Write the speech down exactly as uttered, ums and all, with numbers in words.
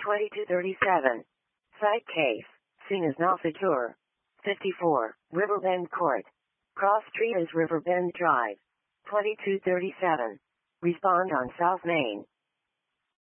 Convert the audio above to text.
twenty-two thirty-seven. Site case. Scene is Nalsatur. fifty-four. Riverbend Court. Cross Street is Riverbend Drive. twenty-two thirty-seven. Respond on South Main.